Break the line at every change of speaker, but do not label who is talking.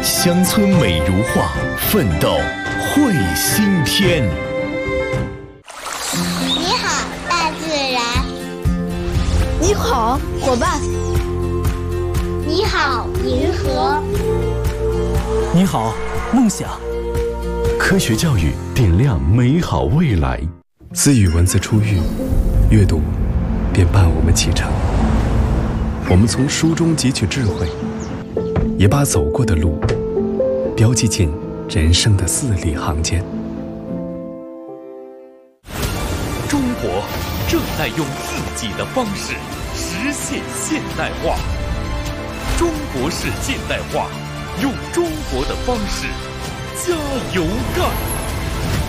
乡村美如画，奋斗绘新天。
你好，大自然。
你好，伙伴。
你好，银河。
你好，梦想。
科学教育点亮美好未来。
自与文字初遇，阅读便伴我们启程。我们从书中汲取智慧，也把走过的路标记进人生的字里行间。
中国正在用自己的方式实现现代化。中国式现代化，用中国的方式加油干！